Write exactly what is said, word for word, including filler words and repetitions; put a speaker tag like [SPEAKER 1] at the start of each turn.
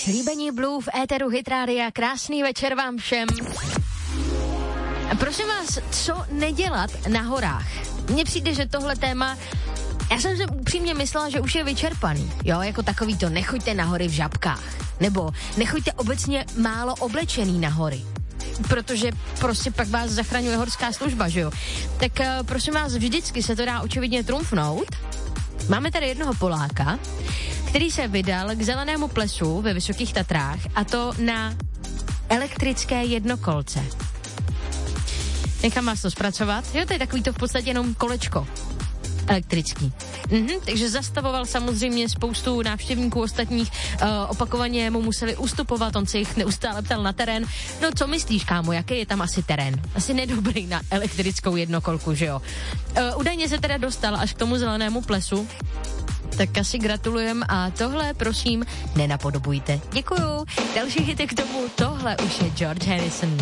[SPEAKER 1] Líbení Blue v éteru Hit Rádia. Krásný večer vám všem. Prosím vás, co nedělat na horách? Mně přijde, že tohle téma, já jsem si upřímně myslela, že už je vyčerpaný. Jo, jako takový to, nechoďte na hory v žabkách. Nebo nechoďte obecně málo oblečený na hory. Protože prostě pak vás zachraňuje horská služba, že jo? Tak uh, prosím vás, vždycky se to dá očividně trumfnout. Máme tady jednoho Poláka, který se vydal k zelenému plesu ve Vysokých Tatrách, a to na elektrické jednokolce. Nechám vás to zpracovat. Jo, to je takový to v podstatě jenom kolečko elektrický. Mhm, takže zastavoval samozřejmě spoustu návštěvníků ostatních, uh, opakovaně mu museli ustupovat, on se jich neustále ptal na terén. No co myslíš, kámo, jaký je tam asi terén? Asi nedobrý na elektrickou jednokolku, že jo? Uh, údajně se teda dostal až k tomu zelenému plesu, tak asi gratulujem a tohle prosím nenapodobujte. Děkuju. Další hity k tomu, tohle už je George Harrison.